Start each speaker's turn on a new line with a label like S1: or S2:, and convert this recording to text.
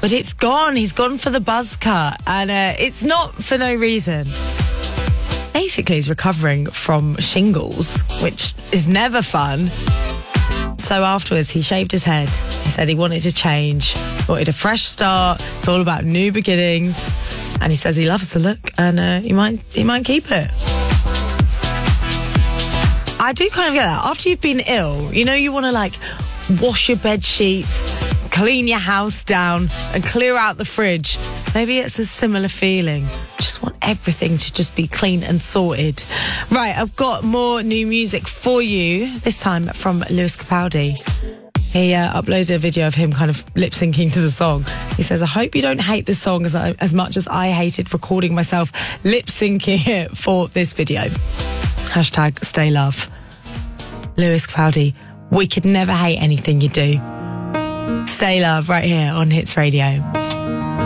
S1: But it's gone. He's gone for the buzz cut. And it's not for no reason. Basically, he's recovering from shingles, which is never fun. So afterwards, he shaved his head. He said he wanted to change, wanted a fresh start. It's all about new beginnings. And he says he loves the look and he might keep it. I do kind of get that. After you've been ill, you want to like wash your bed sheets, clean your house down and clear out the fridge. Maybe it's a similar feeling. Just want everything to just be clean and sorted. Right, I've got more new music for you, this time from Lewis Capaldi. He uploaded a video of him kind of lip-syncing to the song. He says, I hope you don't hate this song as much as I hated recording myself lip-syncing it for this video. Hashtag stay love. Lewis Capaldi, we could never hate anything you do. Stay love right here on Hits Radio.